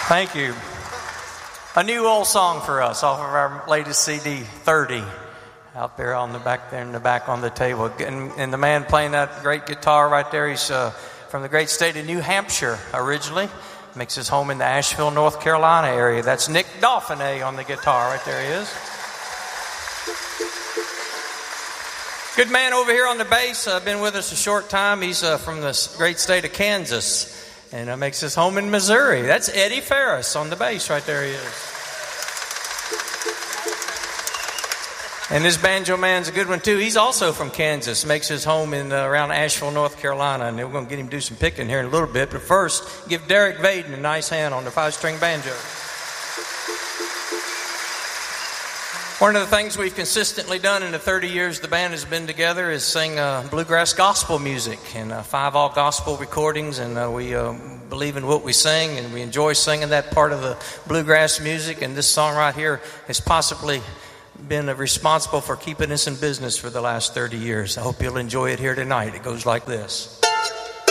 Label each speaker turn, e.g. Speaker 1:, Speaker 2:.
Speaker 1: Thank you. A new old song for us off of our latest CD, 30, out there on the back there in the back on the table. And the man playing that great guitar right there, he's from the great state of New Hampshire originally. Makes his home in the Asheville, North Carolina area. That's Nick Dauphiné on the guitar. Right there he is. Good man over here on the bass. Been with us a short time. He's from the great state of Kansas. And makes his home in Missouri. That's Eddie Ferris on the bass. Right there he is. And this banjo man's a good one too. He's also from Kansas. Makes his home in around Asheville, North Carolina. And we're going to get him to do some picking here in a little bit. But first, give Derek Vaden a nice hand on the 5-string banjo. One of the things we've consistently done in the 30 years the band has been together is sing bluegrass gospel music and 5 all gospel recordings, and we believe in what we sing, and we enjoy singing that part of the bluegrass music. And this song right here has possibly been responsible for keeping us in business for the last 30 years. I hope you'll enjoy it here tonight. It goes like this.